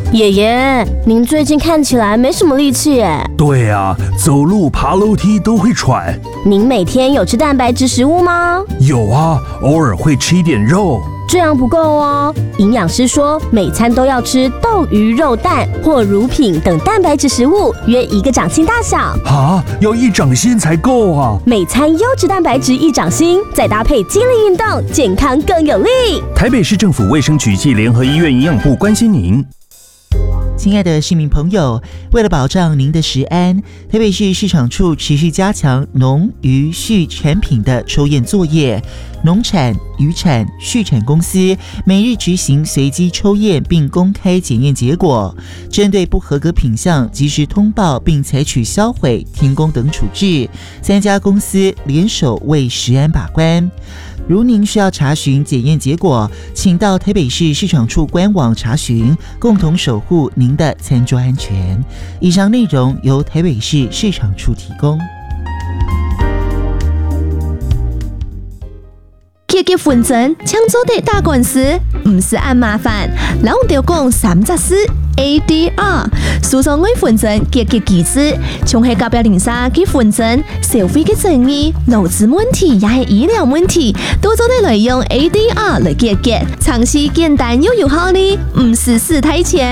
爷爷，您最近看起来没什么力气耶。 对啊，走路爬楼梯都会喘。 您每天有吃蛋白质食物吗？ 有啊，偶尔会吃一点肉。 这样不够哦，营养师说每餐都要吃豆、鱼、肉、蛋或乳品等蛋白质食物，约1个掌心大小。 啊，要1掌心才够啊！ 每餐优质蛋白质1掌心，再搭配肌力运动，健康更有力。 台北市政府卫生局暨联合医院营养部关心您。 亲爱的市民朋友，为了保障您的食安，台北市市场处持续加强农渔畜产品的抽验作业。农产、渔产、畜产公司每日执行随机抽验，并公开检验结果。针对不合格品项，及时通报并采取销毁、停工等处置。3家公司联手为食安把关。如您需要查询检验结果，请到台北市市场处官网查询，共同守护您的餐桌安全。以上内容由台北市市场处提供。 结婚证抢走的打官司，唔是按麻烦，老掉讲3只事 ADR， 诉讼为婚证结机制，像係甲表零沙結婚證、消費嘅爭議、勞資問題也係醫療問題，都做得來用 ADR 來解決，嘗試簡單又有效呢，唔是死太錢。